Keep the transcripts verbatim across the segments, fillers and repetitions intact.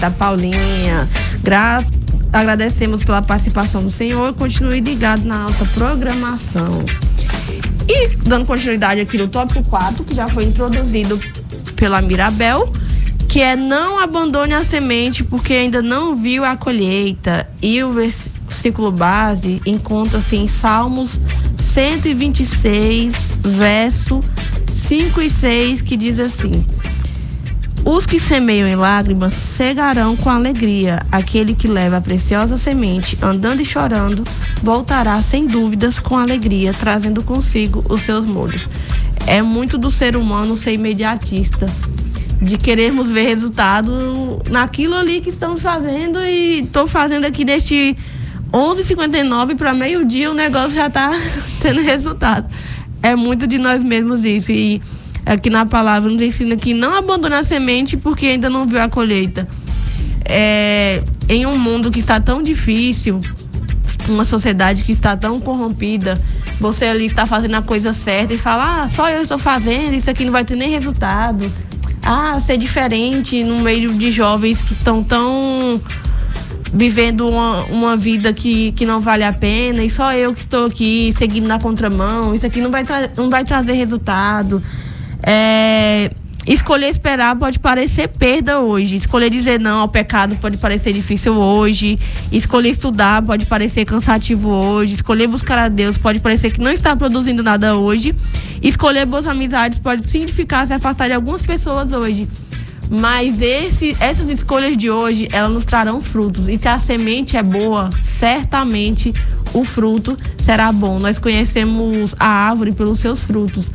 da Paulinha. Gra- agradecemos pela participação do senhor. Continue ligado na nossa programação. E dando continuidade aqui no tópico quatro, que já foi introduzido pela Mirabel, que é: não abandone a semente porque ainda não viu a colheita. E o versículo base encontra-se em Salmos cento e vinte e seis, verso cinco e seis, que diz assim: os que semeiam em lágrimas cegarão com alegria. Aquele que leva a preciosa semente, andando e chorando, voltará sem dúvidas com alegria, trazendo consigo os seus molhos. É muito do ser humano ser imediatista, de querermos ver resultado naquilo ali que estamos fazendo, e estou fazendo aqui deste onze e cinquenta e nove para meio-dia, o negócio já está tendo resultado. É muito de nós mesmos isso. E aqui na palavra nos ensina que não abandone a semente porque ainda não viu a colheita. É, em um mundo que está tão difícil, uma sociedade que está tão corrompida, você ali está fazendo a coisa certa e fala: ah, só eu estou fazendo, isso aqui não vai ter nem resultado. Ah, ser diferente no meio de jovens que estão tão vivendo uma, uma vida que, que não vale a pena, e só eu que estou aqui seguindo na contramão, isso aqui não vai, tra- não vai trazer resultado. É, escolher esperar pode parecer perda hoje, escolher dizer não ao pecado pode parecer difícil hoje, escolher estudar pode parecer cansativo hoje, escolher buscar a Deus pode parecer que não está produzindo nada hoje, escolher boas amizades pode significar se afastar de algumas pessoas hoje. Mas esse, essas escolhas de hoje, elas nos trarão frutos. E se a semente é boa, certamente o fruto será bom. Nós conhecemos a árvore pelos seus frutos.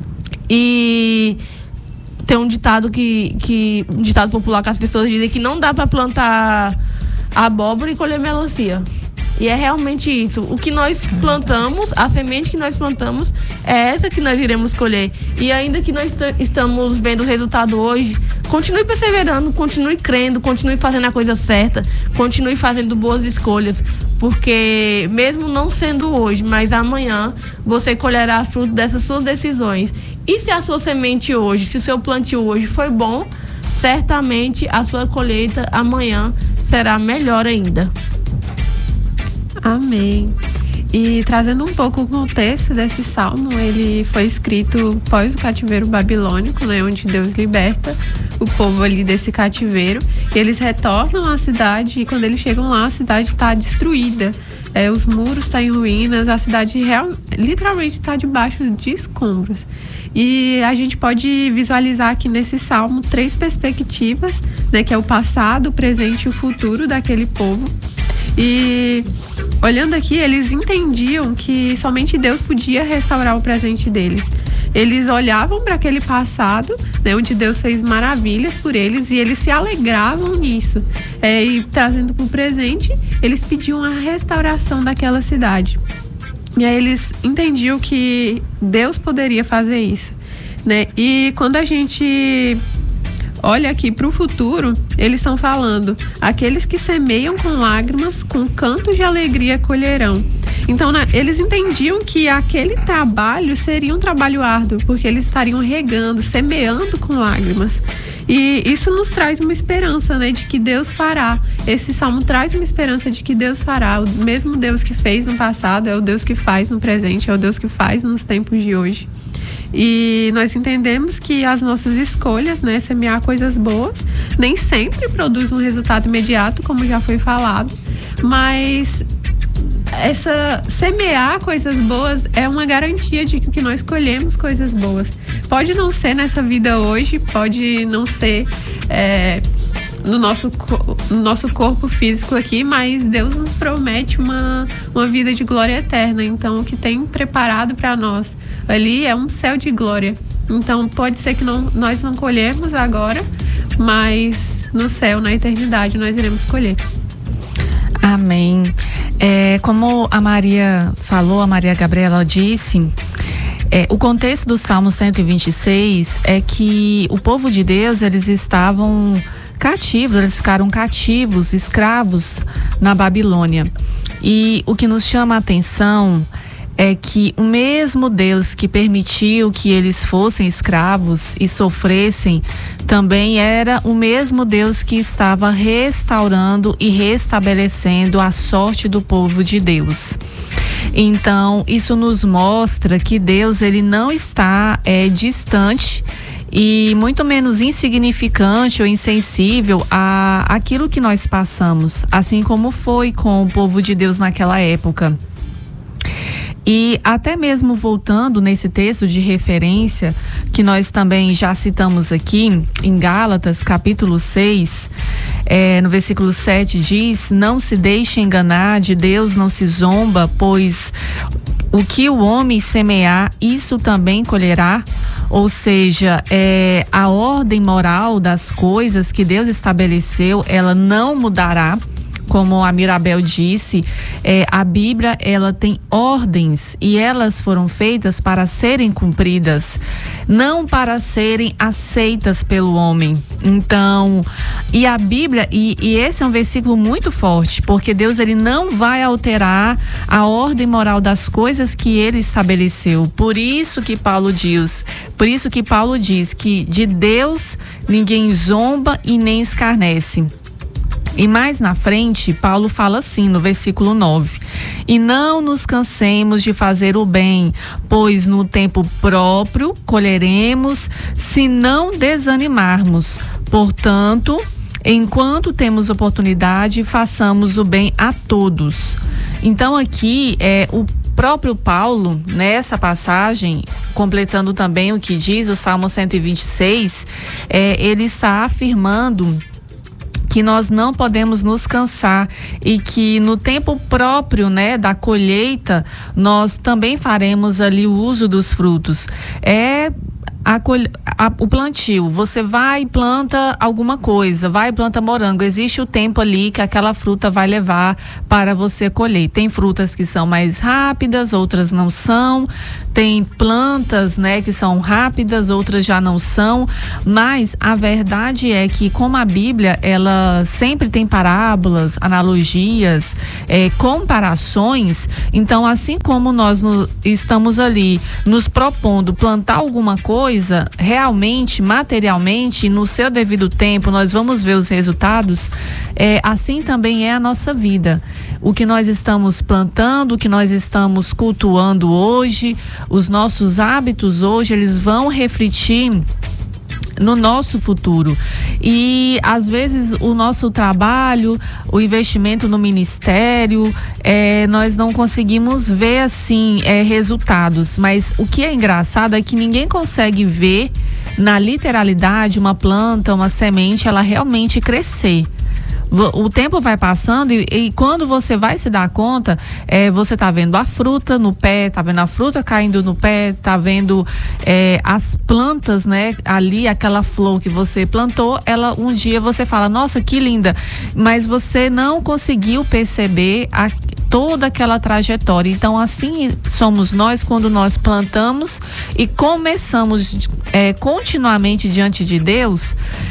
E tem um ditado que, que um ditado popular que as pessoas dizem que não dá para plantar abóbora e colher melancia. E é realmente isso. O que nós plantamos, a semente que nós plantamos, é essa que nós iremos colher. E ainda que nós t- estamos vendo o resultado hoje, continue perseverando, continue crendo, continue fazendo a coisa certa, continue fazendo boas escolhas. Porque mesmo não sendo hoje, mas amanhã, você colherá fruto dessas suas decisões. E se a sua semente hoje, se o seu plantio hoje foi bom, certamente a sua colheita amanhã será melhor ainda. Amém. E trazendo um pouco o contexto desse salmo, ele foi escrito pós o cativeiro babilônico, né, onde Deus liberta o povo ali desse cativeiro. E eles retornam à cidade, e quando eles chegam lá, a cidade está destruída. É, os muros estão em ruínas, a cidade real, literalmente está debaixo de escombros. E a gente pode visualizar aqui nesse salmo três perspectivas, né, que é o passado, o presente e o futuro daquele povo. E olhando aqui, eles entendiam que somente Deus podia restaurar o presente deles. Eles olhavam para aquele passado, né, onde Deus fez maravilhas por eles, e eles se alegravam nisso. É, e trazendo para o presente, eles pediam a restauração daquela cidade. E aí eles entendiam que Deus poderia fazer isso, né? E quando a gente olha aqui para o futuro, eles estão falando: aqueles que semeiam com lágrimas, com cantos de alegria colherão. Então, né, eles entendiam que aquele trabalho seria um trabalho árduo, porque eles estariam regando, semeando com lágrimas. E isso nos traz uma esperança, né, de que Deus fará. Esse salmo traz uma esperança de que Deus fará. O mesmo Deus que fez no passado é o Deus que faz no presente, é o Deus que faz nos tempos de hoje. E nós entendemos que as nossas escolhas, né, semear coisas boas, nem sempre produz um resultado imediato, como já foi falado, mas essa semear coisas boas é uma garantia de que nós colhemos coisas boas. Pode não ser nessa vida hoje, pode não ser é, no, nosso, no nosso corpo físico aqui, mas Deus nos promete uma, uma vida de glória eterna. Então, o que tem preparado para nós ali é um céu de glória. Então, pode ser que não, nós não colhemos agora, mas no céu, na eternidade, nós iremos colher. Amém. É, como a Maria falou, a Maria Gabriela disse, é, o contexto do Salmo cento e vinte e seis é que o povo de Deus, eles estavam cativos, eles ficaram cativos, escravos na Babilônia. E o que nos chama a atenção é que o mesmo Deus que permitiu que eles fossem escravos e sofressem, também era o mesmo Deus que estava restaurando e restabelecendo a sorte do povo de Deus. Então, isso nos mostra que Deus, ele não está é, distante e muito menos insignificante ou insensível a aquilo que nós passamos, assim como foi com o povo de Deus naquela época. E até mesmo voltando nesse texto de referência, que nós também já citamos aqui, em Gálatas, capítulo seis, é, no versículo sete diz: não se deixe enganar, de Deus não se zomba, pois o que o homem semear, isso também colherá. Ou seja, é, a ordem moral das coisas que Deus estabeleceu, ela não mudará. Como a Mirabel disse, é, a Bíblia, ela tem ordens e elas foram feitas para serem cumpridas, não para serem aceitas pelo homem. Então, e a Bíblia, e, e esse é um versículo muito forte, porque Deus, ele não vai alterar a ordem moral das coisas que ele estabeleceu. Por isso que Paulo diz, por isso que Paulo diz que de Deus ninguém zomba e nem escarnece. E mais na frente, Paulo fala assim no versículo nove: e não nos cansemos de fazer o bem, pois no tempo próprio colheremos, se não desanimarmos. Portanto, enquanto temos oportunidade, façamos o bem a todos. Então aqui é o próprio Paulo, nessa passagem, completando também o que diz o Salmo cento e vinte e seis, é, ele está afirmando que nós não podemos nos cansar e que no tempo próprio, né, da colheita, nós também faremos ali o uso dos frutos. É a, a, o plantio, você vai e planta alguma coisa, vai e planta morango, existe o tempo ali que aquela fruta vai levar para você colher. Tem frutas que são mais rápidas, outras não são, tem plantas, né, que são rápidas, outras já não são, mas a verdade é que, como a Bíblia, ela sempre tem parábolas, analogias, é, comparações, então assim como nós no, estamos ali nos propondo plantar alguma coisa, realmente, materialmente, no seu devido tempo, nós vamos ver os resultados, é, assim também é a nossa vida. O que nós estamos plantando, o que nós estamos cultuando hoje, os nossos hábitos hoje, eles vão refletir no nosso futuro. E às vezes o nosso trabalho, o investimento no ministério, é, nós não conseguimos ver assim é, resultados, mas o que é engraçado é que ninguém consegue ver na literalidade uma planta, uma semente, ela realmente crescer. O tempo vai passando e, e quando você vai se dar conta, é, você tá vendo a fruta no pé, tá vendo a fruta caindo no pé, tá vendo é, as plantas, né, ali, aquela flor que você plantou, ela um dia você fala, nossa, que linda, mas você não conseguiu perceber a, toda aquela trajetória. Então assim somos nós quando nós plantamos e começamos é, continuamente diante de Deus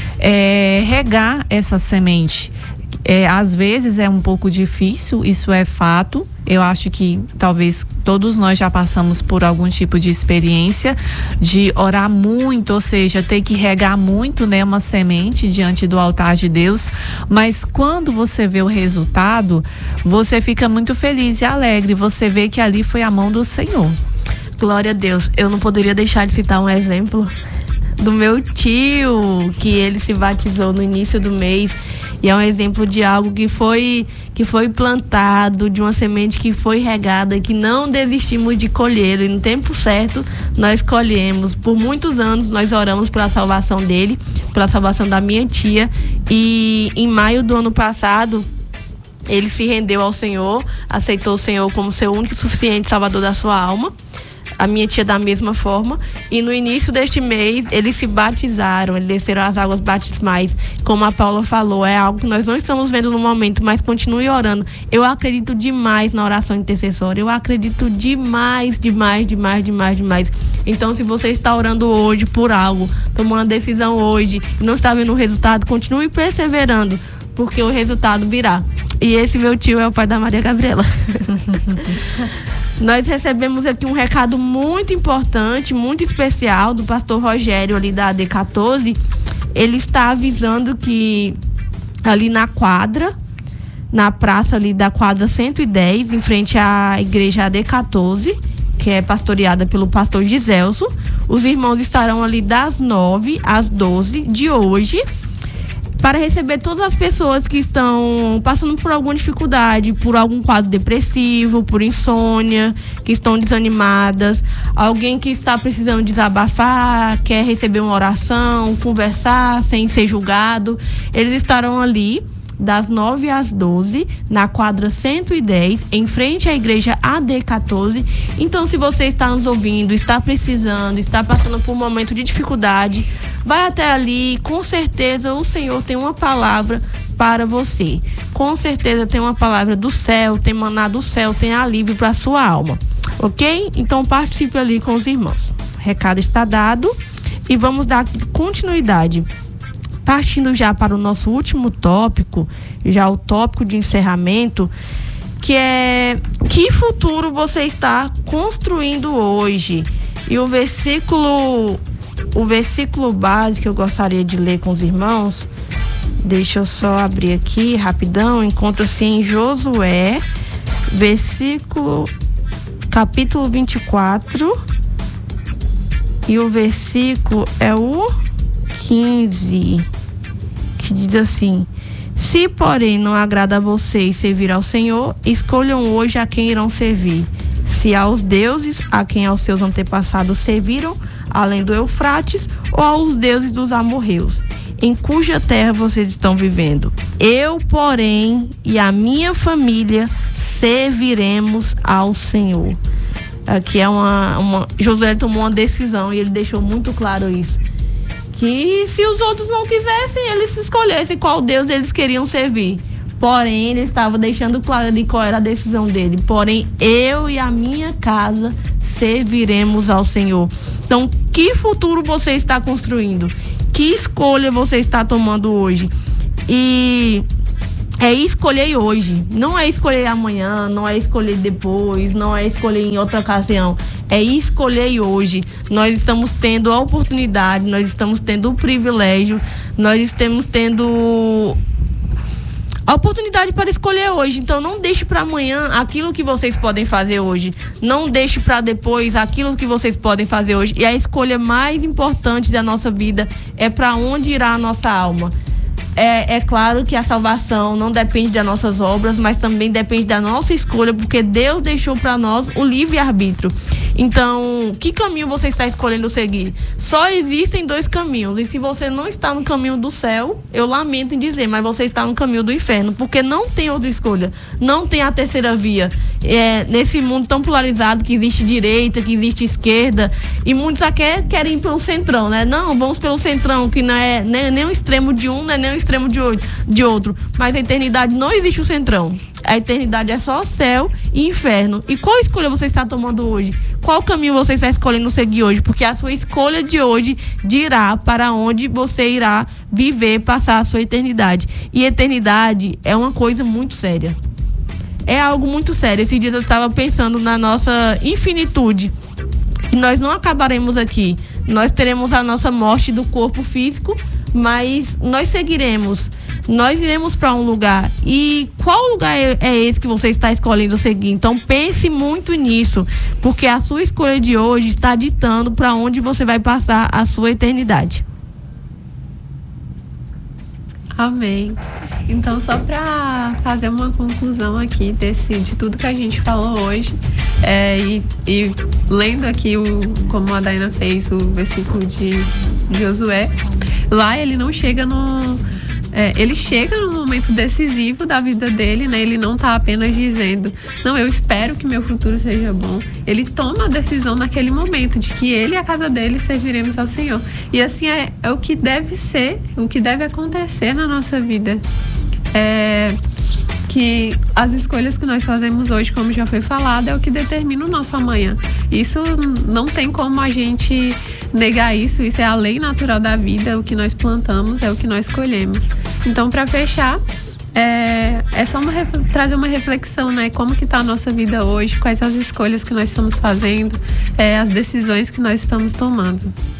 é, regar essa semente. É, às vezes é um pouco difícil, isso é fato. Eu acho que talvez todos nós já passamos por algum tipo de experiência de orar muito, ou seja, ter que regar muito, né, uma semente diante do altar de Deus. Mas quando você vê o resultado, você fica muito feliz e alegre. Você vê que ali foi a mão do Senhor. Glória a Deus. Eu não poderia deixar de citar um exemplo do meu tio, que ele se batizou no início do mês. E é um exemplo de algo que foi, que foi plantado, de uma semente que foi regada, que não desistimos de colher. E no tempo certo, nós colhemos. Por muitos anos, nós oramos pela salvação dele, pela salvação da minha tia. E em maio do ano passado, ele se rendeu ao Senhor, aceitou o Senhor como seu único e suficiente salvador da sua alma. A minha tia da mesma forma, e no início deste mês eles se batizaram, eles desceram as águas batismais, como a Paula falou, é algo que nós não estamos vendo no momento, mas continue orando. Eu acredito demais na oração intercessória, eu acredito demais, demais, demais, demais, demais. Então, se você está orando hoje por algo, tomando uma decisão hoje e não está vendo o resultado, continue perseverando, porque o resultado virá. E esse meu tio é o pai da Maria Gabriela. Nós recebemos aqui um recado muito importante, muito especial do pastor Rogério ali da A D quatorze. Ele está avisando que ali na quadra, na praça ali da quadra cento e dez, em frente à igreja A D quatorze, que é pastoreada pelo pastor Giselso, os irmãos estarão ali das nove às doze de hoje, para receber todas as pessoas que estão passando por alguma dificuldade, por algum quadro depressivo, por insônia, que estão desanimadas, alguém que está precisando desabafar, quer receber uma oração, conversar sem ser julgado. Eles estarão ali das nove às doze, na quadra cento e dez, em frente à igreja A D quatorze. Então, se você está nos ouvindo, está precisando, está passando por um momento de dificuldade, vai até ali, com certeza o Senhor tem uma palavra para você. Com certeza tem uma palavra do céu, tem maná do céu, tem alívio para a sua alma. Ok? Então participe ali com os irmãos. O recado está dado e vamos dar continuidade. Partindo já para o nosso último tópico, já o tópico de encerramento, que é: que futuro você está construindo hoje? E o versículo, o versículo base que eu gostaria de ler com os irmãos, deixa eu só abrir aqui rapidão, encontra-se em Josué, versículo, capítulo vinte e quatro, e o versículo é o quinze, que diz assim: se porém não agrada a vocês servir ao Senhor, escolham hoje a quem irão servir, se aos deuses a quem aos seus antepassados serviram, além do Eufrates, ou aos deuses dos amorreus, em cuja terra vocês estão vivendo. Eu, porém, e a minha família serviremos ao Senhor. Aqui é uma, uma Josué tomou uma decisão e ele deixou muito claro isso, que se os outros não quisessem, eles escolhessem qual Deus eles queriam servir. Porém, ele estava deixando claro ali qual era a decisão dele. Porém, eu e a minha casa serviremos ao Senhor. Então, que futuro você está construindo? Que escolha você está tomando hoje? E é escolher hoje, não é escolher amanhã, não é escolher depois, não é escolher em outra ocasião, é escolher hoje. Nós estamos tendo a oportunidade, nós estamos tendo o privilégio, nós estamos tendo a oportunidade para escolher hoje. Então não deixe para amanhã aquilo que vocês podem fazer hoje, não deixe para depois aquilo que vocês podem fazer hoje. E a escolha mais importante da nossa vida é para onde irá a nossa alma. É, é claro que a salvação não depende das nossas obras, mas também depende da nossa escolha, porque Deus deixou para nós o livre-arbítrio. Então, que caminho você está escolhendo seguir? Só existem dois caminhos, e se você não está no caminho do céu, eu lamento em dizer, mas você está no caminho do inferno, porque não tem outra escolha, não tem a terceira via. É, nesse mundo tão polarizado, que existe direita, que existe esquerda, e muitos aqui querem ir pelo centrão, né? Não, vamos pelo centrão, que não é nem, nem o extremo de um, não é nem o extremo de, de outro, mas a eternidade não existe o centrão. A eternidade é só céu e inferno. E qual escolha você está tomando hoje? Qual caminho você está escolhendo seguir hoje? Porque a sua escolha de hoje dirá para onde você irá viver, passar a sua eternidade. E eternidade é uma coisa muito séria. É algo muito sério. Esses dias eu estava pensando na nossa infinitude. Nós não acabaremos aqui. Nós teremos a nossa morte do corpo físico, mas nós seguiremos. Nós iremos para um lugar. E qual lugar é esse que você está escolhendo seguir? Então pense muito nisso, porque a sua escolha de hoje está ditando para onde você vai passar a sua eternidade. Amém. Então, só para fazer uma conclusão aqui desse, de tudo que a gente falou hoje, é, e, e lendo aqui, o, como a Daina fez, o versículo de, de Josué, lá ele não chega no... É, ele chega no momento decisivo da vida dele, né? Ele não está apenas dizendo, não, eu espero que meu futuro seja bom. Ele toma a decisão naquele momento de que ele e a casa dele serviremos ao Senhor. E assim é, é o que deve ser, o que deve acontecer na nossa vida. É, que as escolhas que nós fazemos hoje, como já foi falado, é o que determina o nosso amanhã. Isso não tem como a gente negar isso, isso é a lei natural da vida, o que nós plantamos é o que nós colhemos. Então, para fechar, é, é só uma, trazer uma reflexão, né? Como que tá a nossa vida hoje, quais as escolhas que nós estamos fazendo, é, as decisões que nós estamos tomando.